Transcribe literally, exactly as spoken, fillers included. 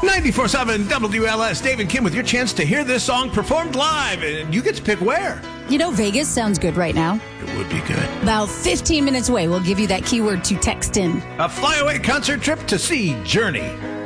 ninety-four point seven W L S, Dave and Kim with your chance to hear this song performed live. And you get to pick where. You know, Vegas sounds good right now. It would be good. About fifteen minutes away. We'll give you that keyword to text in. A flyaway concert trip to see Journey.